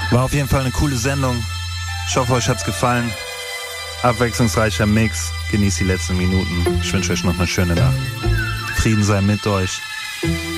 War auf jeden Fall eine coole Sendung. Ich hoffe, euch hat's gefallen. Abwechslungsreicher Mix. Genießt die letzten Minuten. Ich wünsche euch noch eine schöne Nacht. Frieden sei mit euch.